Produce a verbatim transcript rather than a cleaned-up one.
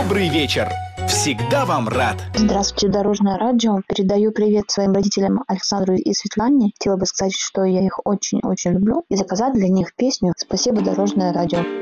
Добрый вечер. Всегда вам рад. Здравствуйте, Дорожное радио. Передаю привет своим родителям Александру и Светлане. Хотела бы сказать, что я их очень-очень люблю и заказать для них песню «Спасибо, Дорожное радио».